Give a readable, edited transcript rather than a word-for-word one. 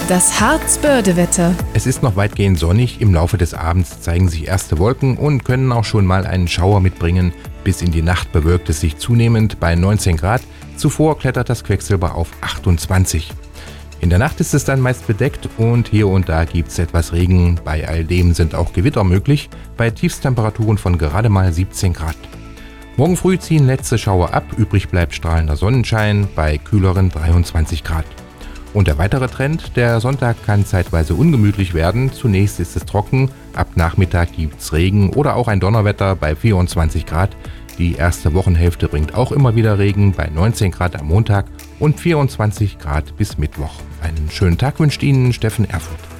Das Harz-Börde-Wetter. Es ist noch weitgehend sonnig, im Laufe des Abends zeigen sich erste Wolken und können auch schon mal einen Schauer mitbringen. Bis in die Nacht bewölkt es sich zunehmend bei 19 Grad, zuvor klettert das Quecksilber auf 28. In der Nacht ist es dann meist bedeckt und hier und da gibt es etwas Regen. Bei all dem sind auch Gewitter möglich, bei Tiefstemperaturen von gerade mal 17 Grad. Morgen früh ziehen letzte Schauer ab, übrig bleibt strahlender Sonnenschein bei kühleren 23 Grad. Und der weitere Trend, der Sonntag kann zeitweise ungemütlich werden. Zunächst ist es trocken, ab Nachmittag gibt's Regen oder auch ein Donnerwetter bei 24 Grad. Die erste Wochenhälfte bringt auch immer wieder Regen bei 19 Grad am Montag und 24 Grad bis Mittwoch. Einen schönen Tag wünscht Ihnen Steffen Erfurt.